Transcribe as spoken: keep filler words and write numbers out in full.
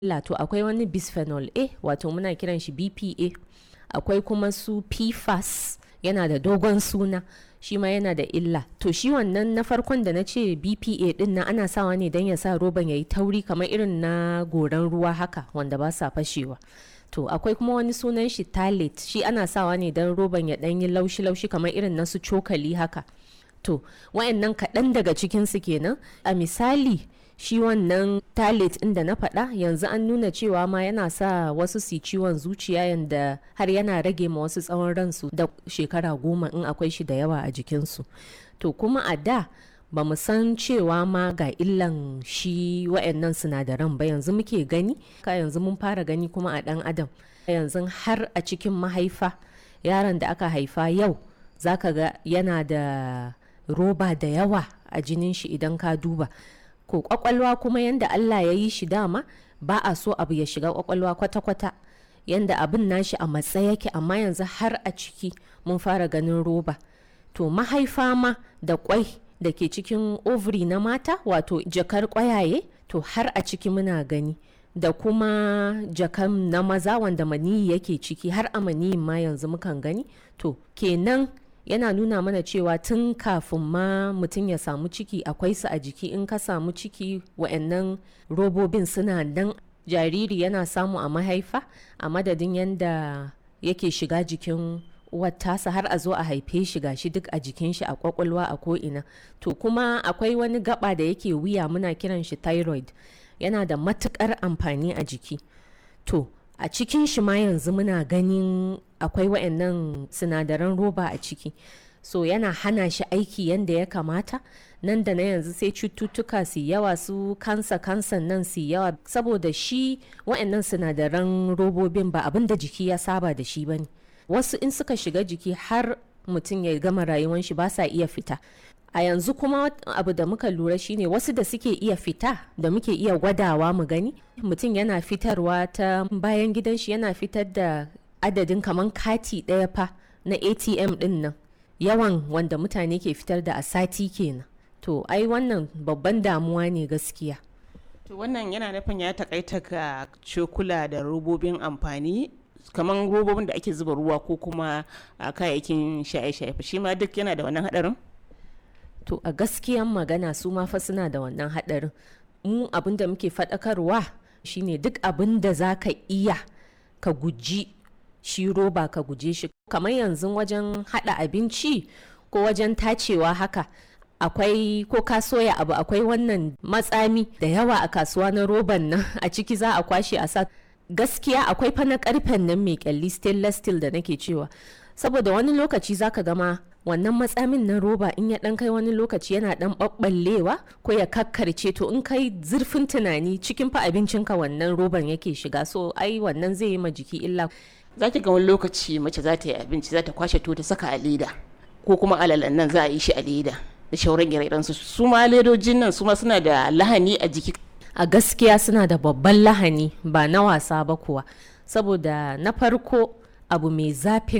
illa to akwai wani bisphenol A wato muna kiran shi B P A, akwai kuma su P F A S yana da dogon suna shi ma yana da illa. To shi wannan na farkon da na ce B P A din nan ana sawa ne don ya sa roban ya yi tauri kamar irin na goran ruwa haka wanda ba sa fashewa. To akwai kuma wani sunan shi Phthalate, shi ana sawa ne don roban ya ɗan yi laushi-laushi kamar irin na su cokali haka. To wa'annan kaɗan daga cikinsu kenan. A misali shi wannan Phthalate ɗin da na faɗa yanzu an nuna cewa ma yana sa wasu su ciwon zuciya yanda har yana rage ma wasu tsawon ransu da shekara goma in akwai shi da yawa a jikinsu. To kuma a da ba mu san cewa ma ga illan shi wa'annan sinadaran ba, yanzu muke gani ka yanzu mun fara gani kuma a ɗan adam yanzu har a cikin mahaifa yaron da aka haifa yau zaka ga yana da roba da yawa a jinin shi idan ka duba. Ko kwakwalwa kuma yanda Allah ya yi shi dama ba a so abu ya shiga kwakwalwa kwata-kwata, yanda abin nashi a matsa yake, amma yanzu har a ciki mun fara ganin roba. To mahaifa ma da kwai da ke cikin ovary na mata wato jakar kwayaye to har a ciki muna gani, da kuma jakan na maza wanda maniyi yake ciki har a maniyin ma yanzu mukan gani. To kenan yana nuna mana cewa tun kafin ma mutum ya samu ciki akwai su a jiki. In ka samu ciki wa'annan robobin suna nan, jariri yana samu a mahaifa a madadin yanda yake shiga jikin uwar tasa har a zo a haife shi gashi duk a jikin shi, a kwakwalwa, a ko'ina. To kuma akwai wani gaba da yake wuya muna kiran shi thyroid, yana da matukar amfani a jiki. To a cikin shi ma yanzu muna ganin akwai wa'annan sinadaran roba a ciki, so yana hana shi aiki yanda ya kamata. Nan da na yanzu sai cututtuka su yawa, su kansa kansan nan su yawa saboda shi wa'annan sinadaran robobin ba abin da jiki ya saba da shi bane. Wasu in suka shiga jiki har mutum ya gama rayuwan shi ba sa iya fita. A yanzu kuma abu da muka lura shine wasu da suke iya fita da muke iya gwadawa mu gani, mutum yana fitarwa ta bayan gidan shi, yana fitar da adadin kaman kati ɗaya fa na A T M ɗin nan, yawan wanda mutane ke fitar da a sati kenan. To ai wannan babban damuwa ne gaskiya. To wannan yana nufin ya takaita ga cokula da robobin amfani kaman robobin da ake zuba ruwa ko kuma a kayayyakin shaye-shaye, shi ma duk yana da wannan hadarin? To a gaskiyan magana su ma fa suna da wannan hadarin. Mu abin da muke faɗakarwa shine duk abin da za ka iya ka guji shi roba, ka guje shi. Kamar yanzu wajen haɗa abinci ko wajen tacewa haka, akwai ko ka soya abu akwai wannan matsami da yawa a kasuwa na roban nan a ciki za a kwashe a sa. Gaskiya akwai fa na karfen nan mai kyalli, stainless steel da nake cewa, saboda wani lokaci zaka gama wannan matsamin na roba in ya dan kai wani lokaci yana dan babballewa ko ya kakkarce, to in kai zurfin tunani cikin fa abincinka wannan roban yake shiga, so ai wannan zai yi ma jiki illa. Zaki ga wani lokaci mace za ta yi abinci za ta kwashe to ta saka a leda, ko kuma alalan nan za a yi shi a leda da shauran ire-iren su. Su ma ledojin nan su ma suna da lahani a jiki. A gaskiya suna da babban lahani ba na wasa ba kuwa, saboda na farko abu mai zafin